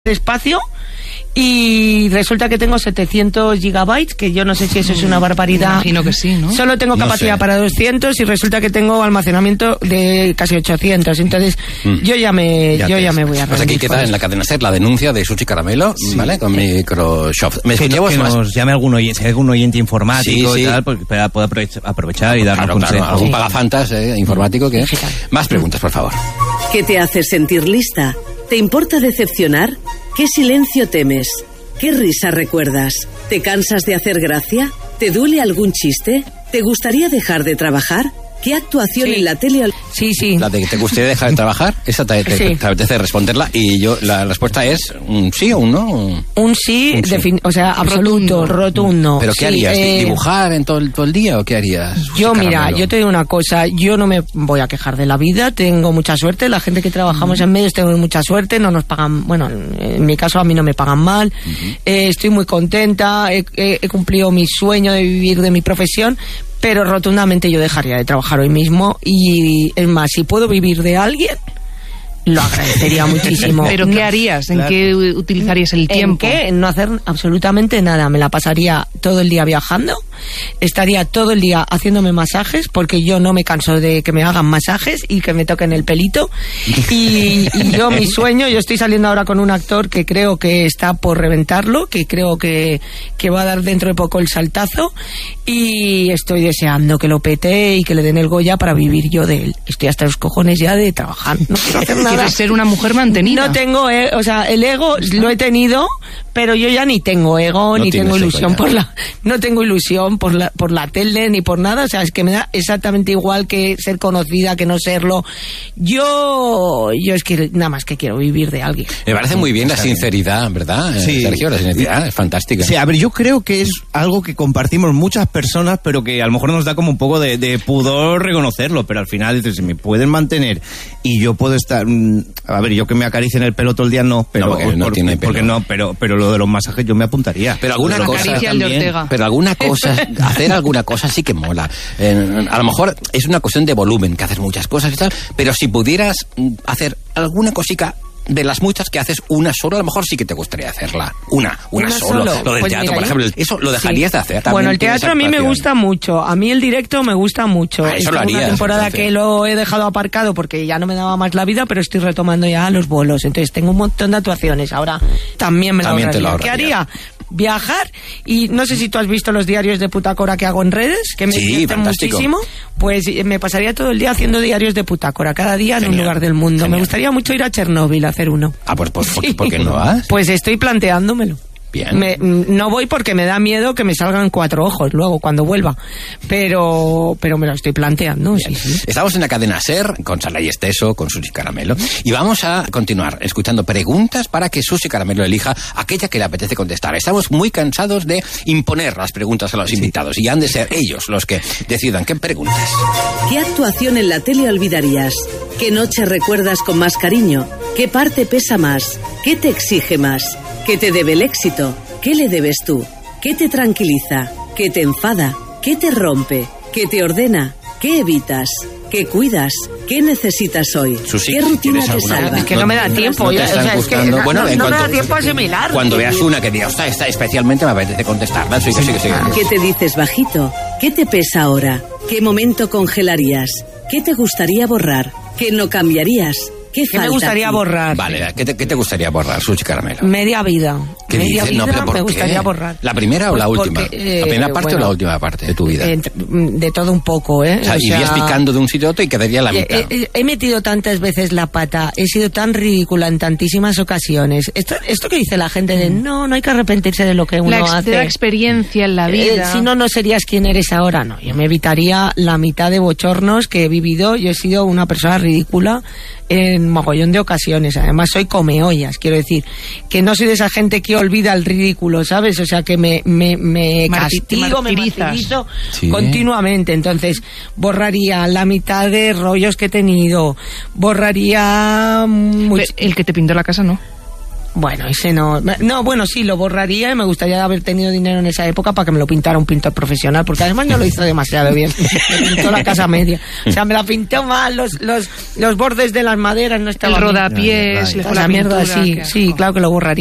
de espacio y resulta que tengo 700 gigabytes, que yo no sé si eso es una barbaridad. Me imagino que sí, ¿no? Solo tengo capacidad para 200 y resulta que tengo almacenamiento de casi 800. Entonces yo ya me voy a pues aquí queda en la cadena SER la denuncia de Susi Caramelo, ¿vale? Con Microsoft. Que nos llame algún oyente informático y tal, para poder aprovechar y darnos consejos. Claro, algún pagafantas informático que... Más preguntas, por favor. ¿Qué te hace sentir lista? ¿Te importa decepcionar? ¿Qué silencio temes? ¿Qué risa recuerdas? ¿Te cansas de hacer gracia? ¿Te duele algún chiste? ¿Te gustaría dejar de trabajar? ¿Qué actuación en la tele? Sí. La de que te gustaría dejar de trabajar, esa te apetece responderla, y yo la respuesta es un sí o un no. Un sí, o sea, absoluto, rotundo. ¿Pero qué harías? ¿Dibujar en todo el día o qué harías? Yo, mira, yo te digo una cosa, yo no me voy a quejar de la vida, tengo mucha suerte, la gente que trabajamos en medios tenemos mucha suerte, no nos pagan, bueno, en mi caso a mí no me pagan mal, estoy muy contenta, he cumplido mi sueño de vivir de mi profesión, pero rotundamente yo dejaría de trabajar hoy mismo y es más, si puedo vivir de alguien, lo agradecería muchísimo. ¿Pero qué harías? ¿En qué utilizarías el tiempo? ¿En qué? En no hacer absolutamente nada. Me la pasaría todo el día viajando, estaría todo el día haciéndome masajes, porque yo no me canso de que me hagan masajes y que me toquen el pelito. Y yo, mi sueño, yo estoy saliendo ahora con un actor que creo que está por reventarlo, que creo que va a dar dentro de poco el saltazo, y estoy deseando que lo pete y que le den el Goya para vivir yo de él. Estoy hasta los cojones ya de trabajar, no quiero hacer nada. ¿Quieres ser una mujer mantenida? No tengo, o sea, el ego lo he tenido, pero yo ya ni tengo ego, ni tengo ilusión no tengo ilusión por la tele ni por nada, o sea, es que me da exactamente igual que ser conocida que no serlo. Yo es que nada más que quiero vivir de alguien. Me parece muy bien la sinceridad, ¿verdad? Sí. Sergio, la sinceridad es fantástica. Sí, a ver, yo creo que es algo que compartimos muchas personas, pero que a lo mejor nos da como un poco de pudor reconocerlo, pero al final, si me pueden mantener y yo puedo estar... A ver, yo que me acaricien el pelo todo el día no, pero no tiene pelo. Porque no, pero lo de los masajes yo me apuntaría. Pero alguna cosa también, pero alguna cosa, hacer alguna cosa sí que mola. A lo mejor es una cuestión de volumen, que haces muchas cosas y tal, pero si pudieras hacer alguna cosica de las muchas que haces, una solo, a lo mejor sí que te gustaría hacerla. Una solo. Lo del teatro, por ejemplo, eso lo dejarías de hacer. Bueno, el teatro a mí me gusta mucho. A mí el directo me gusta mucho. Eso lo harías. Una temporada entonces. Que lo he dejado aparcado porque ya no me daba más la vida, pero estoy retomando ya los bolos. Entonces tengo un montón de actuaciones. Ahora también me lo ahorraría. ¿Qué haría? Viajar, y no sé si tú has visto los diarios de Putacora que hago en redes, que me divierten muchísimo. Pues me pasaría todo el día haciendo diarios de Putacora, cada día en un lugar del mundo. Genial. Me gustaría mucho ir a Chernóbil a hacer uno. Pues ¿por qué no vas? Pues estoy planteándomelo. Bien. No voy porque me da miedo que me salgan 4 ojos luego cuando vuelva, pero me lo estoy planteando. Sí. Estamos en la cadena SER con Sala y Esteso, con Susi Caramelo, y vamos a continuar escuchando preguntas para que Susi Caramelo elija aquella que le apetece contestar. Estamos muy cansados de imponer las preguntas a los invitados y han de ser ellos los que decidan qué preguntas. ¿Qué actuación en la tele olvidarías? ¿Qué noche recuerdas con más cariño? ¿Qué parte pesa más? ¿Qué te exige más? ¿Qué te debe el éxito? ¿Qué le debes tú? ¿Qué te tranquiliza? ¿Qué te enfada? ¿Qué te rompe? ¿Qué te ordena? ¿Qué evitas? ¿Qué cuidas? ¿Qué necesitas hoy? Susi, ¿Qué rutina te alguna? salva? Es que no me da tiempo. No te están gustando. No me da tiempo a asimilar. Cuando veas una que digas, esta especialmente me apetece contestarla. Sí. ¿Qué te dices bajito? ¿Qué te pesa ahora? ¿Qué momento congelarías? ¿Qué te gustaría borrar? ¿Qué no cambiarías? ¿Qué me gustaría borrar? Vale, ¿qué te gustaría borrar, Susi Caramelo? Media vida. ¿Qué media dices? vida No, pero ¿por me gustaría qué? borrar. ¿La primera o la última? Porque, ¿La primera parte o la última parte de tu vida? De todo un poco, ¿eh? O sea, irías picando de un sitio a otro y quedaría la mitad. He metido tantas veces la pata, he sido tan ridícula en tantísimas ocasiones. Esto que dice la gente de no hay que arrepentirse de lo que uno hace. La experiencia en la vida. Si no serías quien eres ahora, no. Yo me evitaría la mitad de bochornos que he vivido. Yo he sido una persona ridícula en mogollón de ocasiones. Además soy comeollas, quiero decir, que no soy de esa gente que olvida el ridículo, ¿sabes? O sea, que me castigo, me martirizo continuamente. Entonces, borraría la mitad de rollos que he tenido, borraría... El que te pintó la casa, ¿no? Bueno, ese no... No, bueno, sí, lo borraría y me gustaría haber tenido dinero en esa época para que me lo pintara un pintor profesional, porque además no lo hizo demasiado bien. Me pintó la casa media. O sea, me la pintó mal, los bordes de las maderas no estaban... El rodapiés, la mierda, sí, claro que lo borraría.